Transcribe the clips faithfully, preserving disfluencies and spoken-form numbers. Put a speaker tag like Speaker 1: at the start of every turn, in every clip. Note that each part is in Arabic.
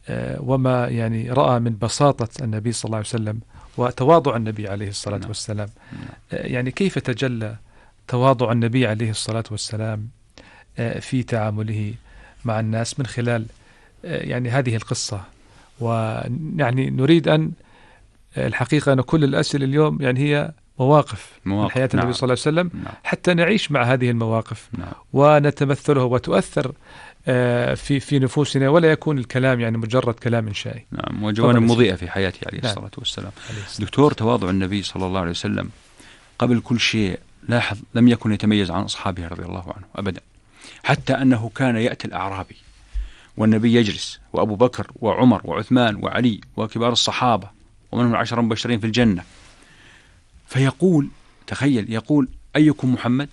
Speaker 1: وما يعني رأى من بساطة النبي صلى الله عليه وسلم وتواضع النبي عليه الصلاة والسلام، يعني كيف تجلى تواضع النبي عليه الصلاة والسلام في تعامله مع الناس من خلال يعني هذه القصة. ويعني نريد أن الحقيقة أن كل الأسئلة اليوم يعني هي مواقف, مواقف من حياة النبي نعم. صلى الله عليه وسلم نعم. حتى نعيش مع هذه المواقف نعم. ونتمثله وتؤثر في في نفوسنا، ولا يكون الكلام يعني مجرد كلام إنشائي.
Speaker 2: نعم، وجوانب مضيئة في حياته عليه نعم. الصلاة والسلام. دكتور، تواضع النبي صلى الله عليه وسلم قبل كل شيء لاحظ لم يكن يتميز عن أصحابه رضي الله عنه أبدا، حتى أنه كان يأتي الأعرابي والنبي يجلس، وأبو بكر وعمر وعثمان وعلي وكبار الصحابة ومنهم العشرة المبشرين في الجنة، فيقول تخيل يقول أيكم محمد؟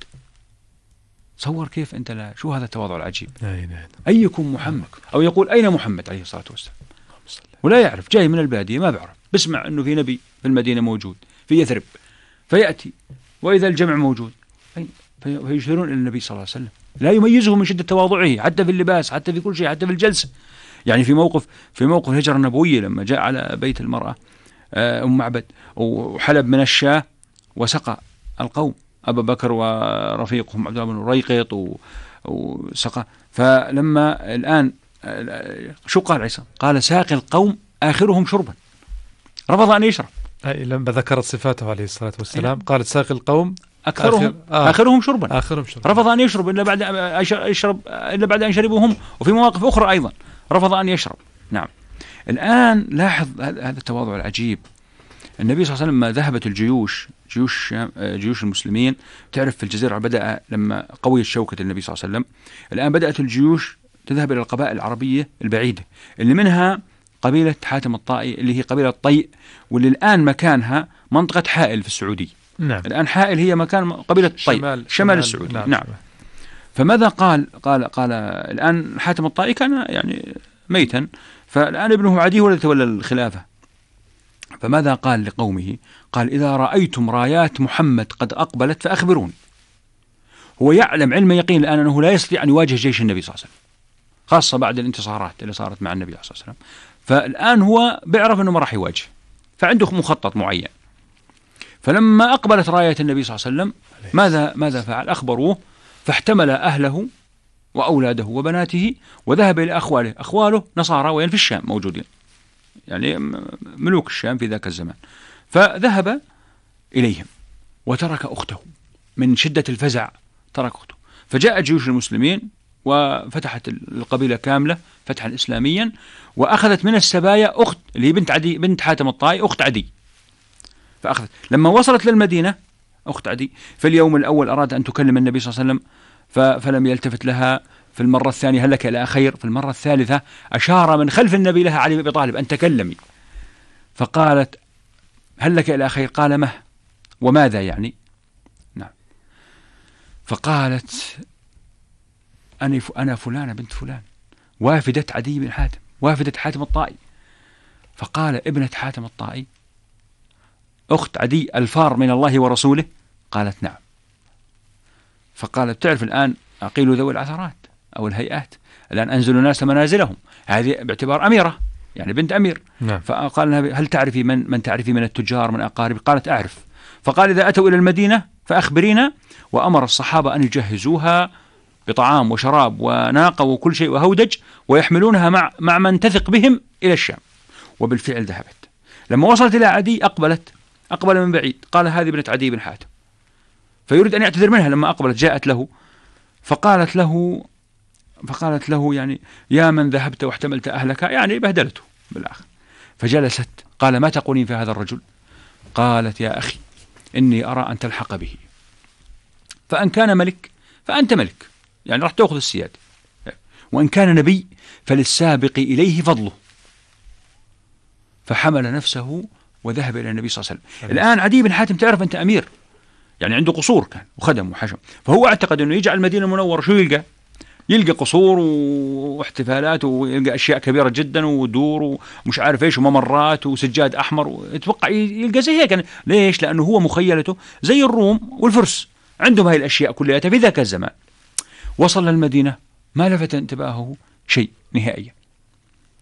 Speaker 2: تصور كيف أنت، لا شو هذا التواضع العجيب. أيكم محمد، أو يقول أين محمد عليه الصلاة والسلام، ولا يعرف، جاي من البادية ما بعرف، بسمع أنه في نبي في المدينة موجود في يثرب، فيأتي وإذا الجمع موجود فيشيرون إلى النبي صلى الله عليه وسلم، لا يميزه من شدة تواضعه حتى في اللباس حتى في كل شيء حتى في الجلسة. يعني في موقف في موقف الهجرة النبوية لما جاء على بيت المرأة أم معبد وحلب من الشاة وسقى القوم، أبا بكر ورفيقهم عبد الله بن ريقط وسقى، فلما الآن شو قال عيسى؟ قال ساقي القوم آخرهم شربا، رفض أن يشرب.
Speaker 1: أي لما ذكرت صفاته عليه الصلاة والسلام قالت ساقي القوم
Speaker 2: أكثرهم آخر آه آخرهم شربا
Speaker 1: آخرهم شربا،
Speaker 2: رفض أن يشرب إلا بعد يشرب إلا بعد أن شربوا هم، وفي مواقف أخرى أيضا رفض أن يشرب. نعم. الآن لاحظ هذا التواضع العجيب. النبي صلى الله عليه وسلم ما ذهبت الجيوش جيوش جيوش المسلمين، تعرف في الجزيرة بدأ لما قويت شوكة النبي صلى الله عليه وسلم، الآن بدأت الجيوش تذهب إلى القبائل العربية البعيدة اللي منها قبيلة حاتم الطائي اللي هي قبيلة طيء، واللي الآن مكانها منطقة حائل في السعودية.
Speaker 1: نعم.
Speaker 2: الآن حائل هي مكان قبيلة طيء شمال, شمال, شمال السعودية. نعم. نعم. فماذا قال قال قال الآن حاتم الطائي كان يعني ميتا، فالآن ابنه عدي هو الذي تولى الخلافة. فماذا قال لقومه؟ قال إذا رأيتم رايات محمد قد أقبلت فأخبروني. هو يعلم علم يقين الآن أنه لا يستطيع أن يواجه جيش النبي صلى الله عليه وسلم، خاصة بعد الانتصارات اللي صارت مع النبي صلى الله عليه وسلم، فالآن هو بيعرف أنه ما راح يواجه، فعنده مخطط معين. فلما أقبلت راية النبي صلى الله عليه وسلم ماذا ماذا فعل؟ أخبروه، فاحتمل أهله وأولاده وبناته وذهب إلى أخواله. أخواله نصارى وين في الشام موجودين، يعني ملوك الشام في ذاك الزمان، فذهب إليهم وترك أخته من شدة الفزع، ترك أخته. فجاء جيوش المسلمين وفتحت القبيلة كاملة فتحا إسلاميا، وأخذت من السبايا أخت اللي هي بنت عدي بنت حاتم الطائي، أخت عدي. فأخذت لما وصلت للمدينة أخت عدي، في اليوم الأول أراد أن تكلم النبي صلى الله عليه وسلم فلم يلتفت لها، في المرة الثانية هل لك إلى خير، في المرة الثالثة أشار من خلف النبي لها علي بن أبي طالب أن تكلمي، فقالت هل لك إلى خير؟ قال مه وماذا يعني؟ نعم. فقالت أنا أنا فلانة بنت فلان وافدة عدي بن حاتم، وافدة حاتم الطائي. فقال ابنة حاتم الطائي أخت عدي الفار من الله ورسوله؟ قالت نعم. فقالت تعرف الآن أقيل ذوي العثرات أو الهيئات، الآن أنزل الناس منازلهم، هذه باعتبار أميرة يعني بنت أمير.
Speaker 1: نعم.
Speaker 2: فقال لها هل تعرفي من من تعرفي من التجار من أقارب؟ قالت أعرف. فقال إذا أتوا إلى المدينة فأخبرينا، وأمر الصحابة أن يجهزوها بطعام وشراب وناقة وكل شيء وهودج، ويحملونها مع مع من تثق بهم إلى الشام. وبالفعل ذهبت. لما وصلت إلى عدي أقبلت أقبل من بعيد، قال هذه ابنة عدي بن حاتم، فيريد أن يعتذر منها. لما أقبلت جاءت له فقالت له فقالت له يعني يا من ذهبت واحتملت أهلك، يعني بهدلته بالآخر. فجلست. قال ما تقولين في هذا الرجل؟ قالت يا أخي إني أرى أن تلحق به، فأن كان ملك فأنت ملك، يعني راح تأخذ السيادة، وإن كان نبي فللسابق إليه فضله. فحمل نفسه وذهب إلى النبي صلى الله عليه وسلم. الآن عدي بن حاتم تعرف أنت أمير، يعني عنده قصور كان وخدم وحشم، فهو اعتقد أنه يجعل المدينة المنورة شو يلقى؟ يلقى قصور واحتفالات ويلقى أشياء كبيرة جدا ودور ومش عارف إيش وممرات وسجاد أحمر، ويتوقع يلقى زي هيك. ليش؟ لأنه هو مخيلته زي الروم والفرس، عندهم هاي الأشياء كلها في ذاك الزمان. وصل للمدينة ما لفت انتباهه شيء نهائيا،